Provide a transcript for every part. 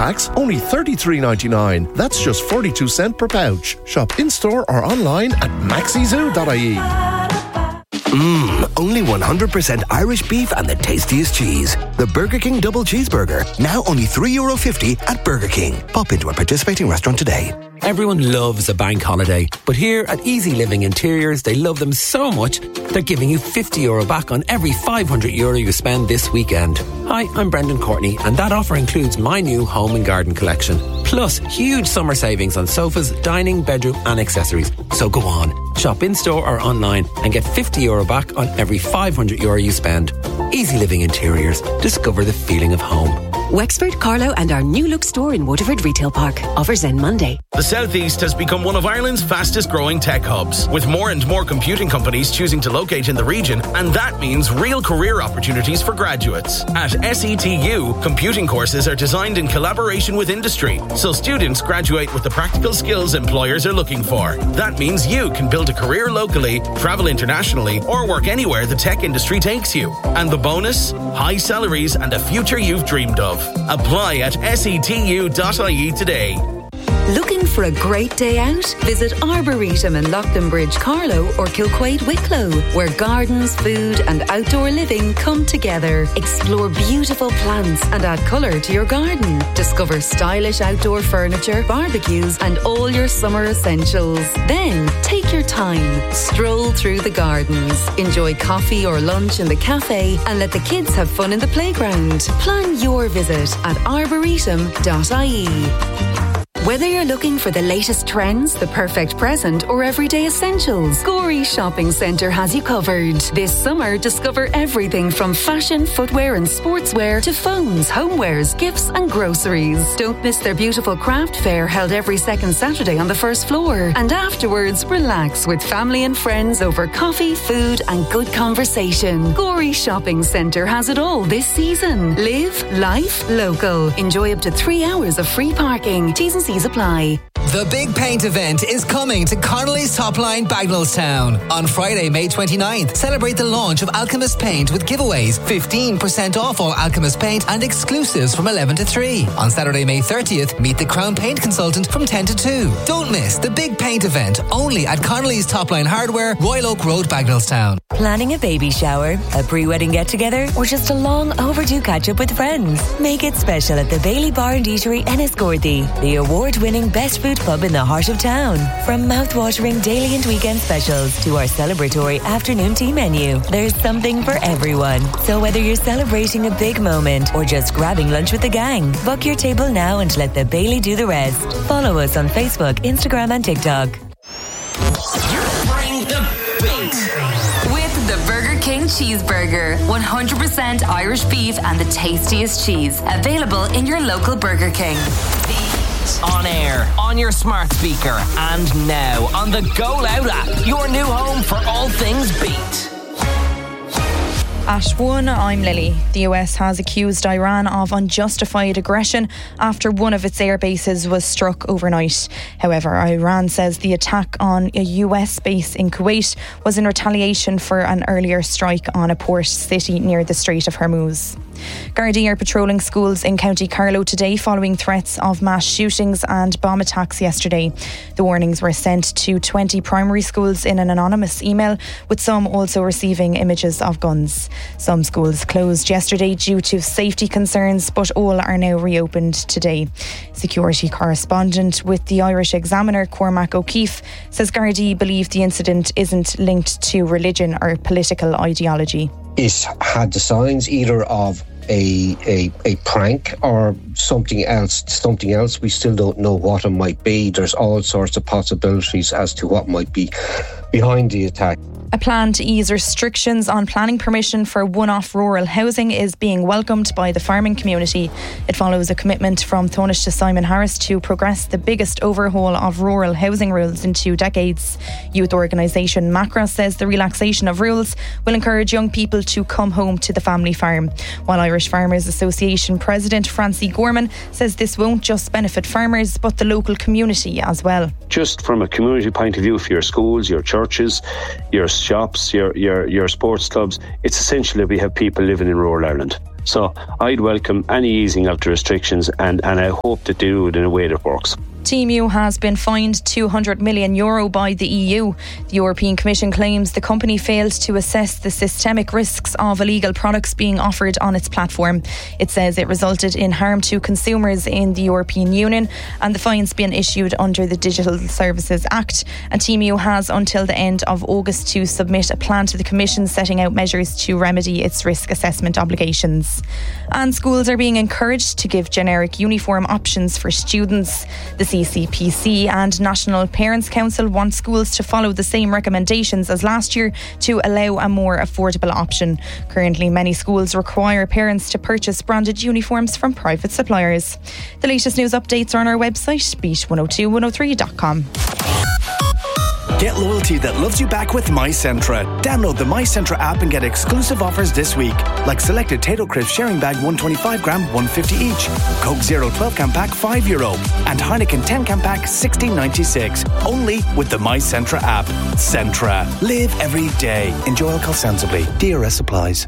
packs, only $33.99. That's just 42 cents per pouch. Shop in-store or online at maxizoo.ie. Only 100% Irish beef and the tastiest cheese. The Burger King Double Cheeseburger. Now only €3.50 at Burger King. Pop into a participating restaurant today. Everyone loves a bank holiday, but here at Easy Living Interiors, they love them so much, they're giving you €50 back on every €500 you spend this weekend. Hi, I'm Brendan Courtney, and that offer includes my new home and garden collection. Plus, huge summer savings on sofas, dining, bedroom and accessories. So go on, shop in-store or online and get €50 back on every €500 you spend. Easy Living Interiors. Discover the feeling of home. Wexford, Carlow and our new look store in Waterford Retail Park. Offers end Monday. The South East has become one of Ireland's fastest growing tech hubs, with more and more computing companies choosing to locate in the region, and that means real career opportunities for graduates. At SETU, computing courses are designed in collaboration with industry, so students graduate with the practical skills employers are looking for. That means you can build a career locally, travel internationally, or work anywhere the tech industry takes you. And the bonus? High salaries and a future you've dreamed of. Apply at setu.ie today. Looking for a great day out? Visit Arboretum in Lochtonbridge, Carlow or Kilquade, Wicklow, where gardens, food and outdoor living come together. Explore beautiful plants and add colour to your garden. Discover stylish outdoor furniture, barbecues and all your summer essentials. Then take your time, stroll through the gardens, enjoy coffee or lunch in the cafe and let the kids have fun in the playground. Plan your visit at arboretum.ie. Whether you're looking for the latest trends, the perfect present, or everyday essentials, Gorey Shopping Centre has you covered. This summer, discover everything from fashion, footwear and sportswear to phones, homewares, gifts and groceries. Don't miss their beautiful craft fair held every second Saturday on the first floor. And afterwards, relax with family and friends over coffee, food and good conversation. Gorey Shopping Centre has it all this season. Live life local. Enjoy up to 3 hours of free parking. T's and C's apply. The Big Paint event is coming to Connolly's Top Line, Bagnallstown. On Friday, May 29th, celebrate the launch of Alchemist Paint with giveaways, 15% off all Alchemist Paint and exclusives from 11 to 3. On Saturday, May 30th, meet the Crown Paint consultant from 10 to 2. Don't miss the Big Paint event, only at Connolly's Top Line Hardware, Royal Oak Road, Bagnallstown. Planning a baby shower, a pre-wedding get-together, or just a long overdue catch-up with friends? Make it special at the Bailey Bar and Eatery Enniscorthy, the award-winning best food pub in the heart of town. From mouth-watering daily and weekend specials to our celebratory afternoon tea menu, there's something for everyone. So whether you're celebrating a big moment or just grabbing lunch with the gang, book your table now and let the Bailey do the rest. Follow us on Facebook, Instagram and TikTok. Bring the beat. With the Burger King Cheeseburger, 100% Irish beef and the tastiest cheese. Available in your local Burger King. On air, on your smart speaker, and now on the Go Loud app, your new home for all things beat. At 1, I'm Lily. The US has accused Iran of unjustified aggression after one of its air bases was struck overnight. However, Iran says the attack on a US base in Kuwait was in retaliation for an earlier strike on a port city near the Strait of Hormuz. Gardaí are patrolling schools in County Carlow today following threats of mass shootings and bomb attacks yesterday. The warnings were sent to 20 primary schools in an anonymous email, with some also receiving images of guns. Some schools closed yesterday due to safety concerns, but all are now reopened today. Security correspondent with the Irish Examiner, Cormac O'Keefe, says Gardaí believe the incident isn't linked to religion or political ideology. It had the signs either of a prank or something else. We still don't know what it might be. There's all sorts of possibilities as to what might be behind the attack. A plan to ease restrictions on planning permission for one-off rural housing is being welcomed by the farming community. It follows a commitment from Taoiseach Simon Harris to progress the biggest overhaul of rural housing rules in 2 decades. Youth organisation Macra says the relaxation of rules will encourage young people to come home to the family farm. While Irish Farmers Association President Francie Gorman says this won't just benefit farmers but the local community as well. Just from a community point of view, for your schools, your churches, your shops, your sports clubs, it's essential that we have people living in rural Ireland. So I'd welcome any easing of the restrictions, and I hope to do it in a way that works. Temu has been fined €200 million by the EU. The European Commission claims the company failed to assess the systemic risks of illegal products being offered on its platform. It says it resulted in harm to consumers in the European Union, and the fine's been issued under the Digital Services Act. And Temu has until the end of August to submit a plan to the Commission setting out measures to remedy its risk assessment obligations. And schools are being encouraged to give generic uniform options for students. The CCPC and National Parents Council want schools to follow the same recommendations as last year to allow a more affordable option. Currently, many schools require parents to purchase branded uniforms from private suppliers. The latest news updates are on our website, beat102103.com. Get loyalty that loves you back with MyCentra. Download the MyCentra app and get exclusive offers this week, like selected Tato Crisp sharing bag 125 gram, $1.50 each. Coke Zero 12 can pack €5, and Heineken 10 can pack $16.96. Only with the MyCentra app. Centra. Live every day. Enjoy alcohol sensibly. DRS applies.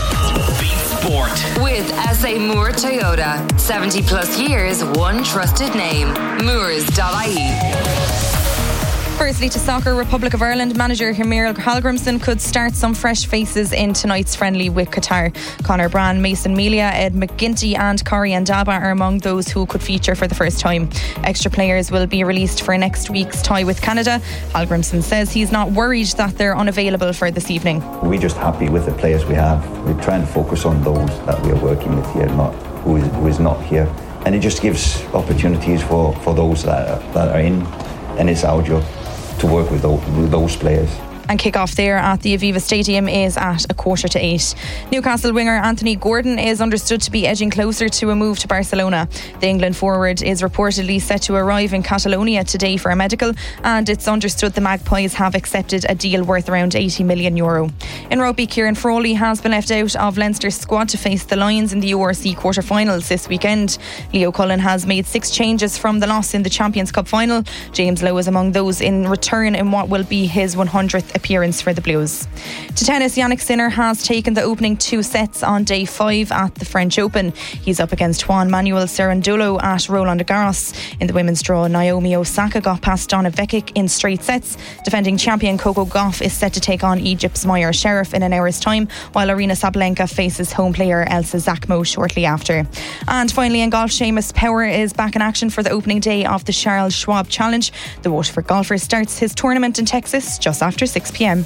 Sport with SA Moore Toyota. 70 plus years, one trusted name. Moores.ie. Firstly, to soccer, Republic of Ireland manager Heimir Hallgrímsson could start some fresh faces in tonight's friendly with Qatar. Conor Brand, Mason Melia, Ed McGinty and Corey Ndaba are among those who could feature for the first time. Extra players will be released for next week's tie with Canada. Hallgrímsson says he's not worried that they're unavailable for this evening. We're just happy with the players we have. We're trying to focus on those that we are working with here, not who is not here. And it just gives opportunities for those that are in, and it's our job to work with those players. And kick-off there at the Aviva Stadium is at 7:45. Newcastle winger Anthony Gordon is understood to be edging closer to a move to Barcelona. The England forward is reportedly set to arrive in Catalonia today for a medical, and it's understood the Magpies have accepted a deal worth around €80 million. In rugby, Kieran Frawley has been left out of Leinster's squad to face the Lions in the URC quarter-finals this weekend. Leo Cullen has made 6 changes from the loss in the Champions Cup final. James Lowe is among those in return in what will be his 100th appearance for the Blues. To tennis, Yannick Sinner has taken the opening 2 sets on day 5 at the French Open. He's up against Juan Manuel Cerundolo at Roland Garros. In the women's draw, Naomi Osaka got past Donna Vekic in straight sets. Defending champion Coco Gauff is set to take on Egypt's Maya Sherif in an hour's time, while Arina Sabalenka faces home player Elsa Zakmo shortly after. And finally in golf, Seamus Power is back in action for the opening day of the Charles Schwab Challenge. The Waterford golfer starts his tournament in Texas just after 6 p.m.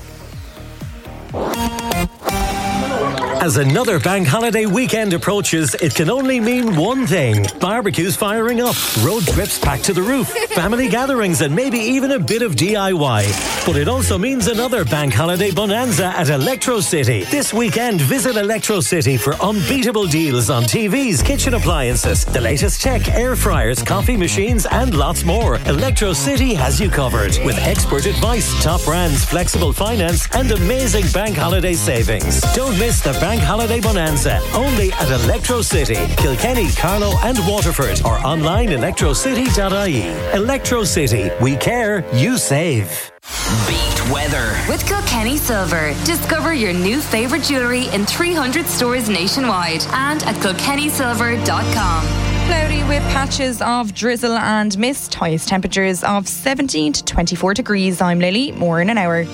As another bank holiday weekend approaches, it can only mean one thing. Barbecues firing up, road trips packed to the roof, family gatherings and maybe even a bit of DIY. But it also means another bank holiday bonanza at Electro City. This weekend, visit Electro City for unbeatable deals on TVs, kitchen appliances, the latest tech, air fryers, coffee machines and lots more. Electro City has you covered with expert advice, top brands, flexible finance and amazing bank holiday savings. Don't miss the Bank Holiday Bonanza, only at Electro City, Kilkenny, Carlow and Waterford, or online electrocity.ie. Electro City, we care, you save. Beat weather with Kilkenny Silver. Discover your new favourite jewellery in 300 stores nationwide and at kilkennysilver.com. Cloudy with patches of drizzle and mist. Highest temperatures of 17 to 24 degrees. I'm Lily. More in an hour.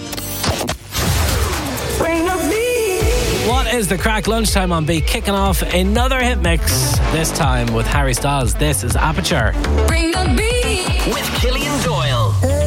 What is the crack? Lunchtime on Beat, kicking off another hit mix, this time with Harry Styles. This is Aperture. Bring the beat with Killy